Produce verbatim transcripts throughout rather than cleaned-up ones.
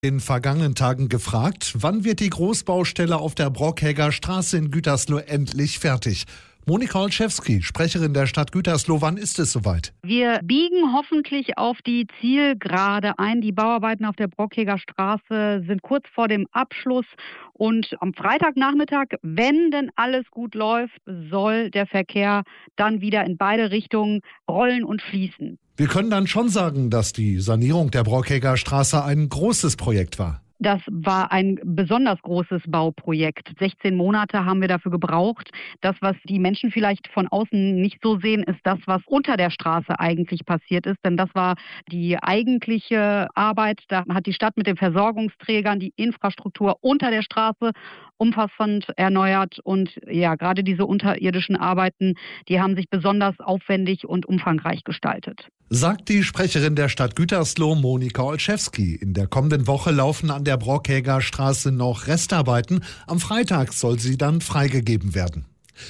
In den vergangenen Tagen gefragt, wann wird die Großbaustelle auf der Brockhäger Straße in Gütersloh endlich fertig? Monika Olszewski, Sprecherin der Stadt Gütersloh, wann ist es soweit? Wir biegen hoffentlich auf die Zielgerade ein. Die Bauarbeiten auf der Brockhäger Straße sind kurz vor dem Abschluss. Und am Freitagnachmittag, wenn denn alles gut läuft, soll der Verkehr dann wieder in beide Richtungen rollen und fließen. Wir können dann schon sagen, dass die Sanierung der Brockhäger Straße ein großes Projekt war. Das war ein besonders großes Bauprojekt. sechzehn Monate haben wir dafür gebraucht. Das, was die Menschen vielleicht von außen nicht so sehen, ist das, was unter der Straße eigentlich passiert ist. Denn das war die eigentliche Arbeit. Da hat die Stadt mit den Versorgungsträgern die Infrastruktur unter der Straße umfassend erneuert. Und ja, gerade diese unterirdischen Arbeiten, die haben sich besonders aufwendig und umfangreich gestaltet. Sagt die Sprecherin der Stadt Gütersloh, Monika Olszewski. In der kommenden Woche laufen an der Brockhäger Straße noch Restarbeiten. Am Freitag soll sie dann freigegeben werden.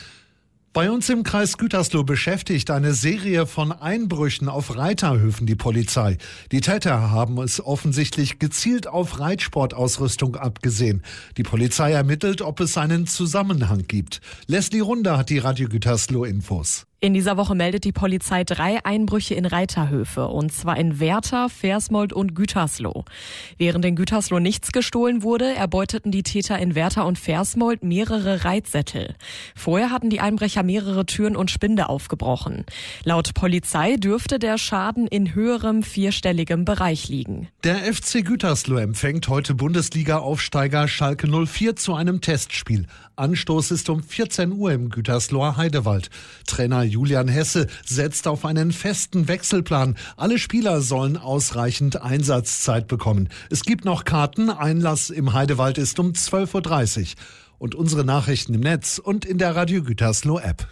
Bei uns im Kreis Gütersloh beschäftigt eine Serie von Einbrüchen auf Reiterhöfen die Polizei. Die Täter haben es offensichtlich gezielt auf Reitsportausrüstung abgesehen. Die Polizei ermittelt, ob es einen Zusammenhang gibt. Leslie Runde hat die Radio Gütersloh Infos. In dieser Woche meldet die Polizei drei Einbrüche in Reiterhöfe, und zwar in Werther, Versmold und Gütersloh. Während in Gütersloh nichts gestohlen wurde, erbeuteten die Täter in Werther und Versmold mehrere Reitsättel. Vorher hatten die Einbrecher mehrere Türen und Spinde aufgebrochen. Laut Polizei dürfte der Schaden in höherem vierstelligem Bereich liegen. Der F C Gütersloh empfängt heute Bundesliga-Aufsteiger Schalke null vier zu einem Testspiel. Anstoß ist um vierzehn Uhr im Gütersloher Heidewald. Trainer Julian Hesse setzt auf einen festen Wechselplan. Alle Spieler sollen ausreichend Einsatzzeit bekommen. Es gibt noch Karten. Einlass im Heidewald ist um zwölf Uhr dreißig. Und unsere Nachrichten im Netz und in der Radio Gütersloh App.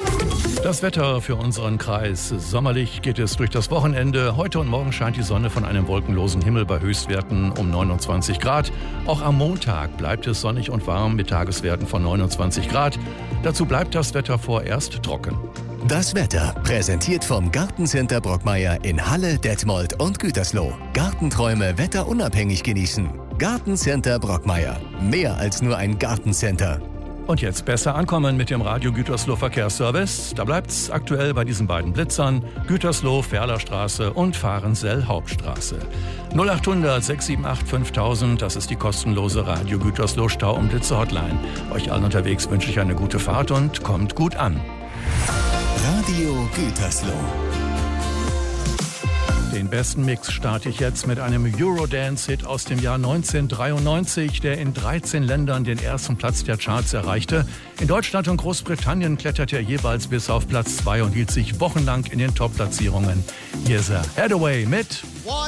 Das Wetter für unseren Kreis. Sommerlich geht es durch das Wochenende. Heute und morgen scheint die Sonne von einem wolkenlosen Himmel bei Höchstwerten um neunundzwanzig Grad. Auch am Montag bleibt es sonnig und warm mit Tageswerten von neunundzwanzig Grad. Dazu bleibt das Wetter vorerst trocken. Das Wetter präsentiert vom Gartencenter Brockmeier in Halle, Detmold und Gütersloh. Gartenträume wetterunabhängig genießen. Gartencenter Brockmeier. Mehr als nur ein Gartencenter. Und jetzt besser ankommen mit dem Radio Gütersloh Verkehrsservice. Da bleibt's aktuell bei diesen beiden Blitzern: Gütersloh, Ferlerstraße und Fahrensell Hauptstraße. null achthundert sechs sieben acht fünftausend, das ist die kostenlose Radio Gütersloh Stau- und Blitze-Hotline. Euch allen unterwegs wünsche ich eine gute Fahrt und kommt gut an. Radio Gütersloh. Den besten Mix starte ich jetzt mit einem Eurodance-Hit aus dem Jahr neunzehnhundertdreiundneunzig, der in dreizehn Ländern den ersten Platz der Charts erreichte. In Deutschland und Großbritannien kletterte er jeweils bis auf Platz zwei und hielt sich wochenlang in den Top-Platzierungen. Hier ist er, Hathaway mit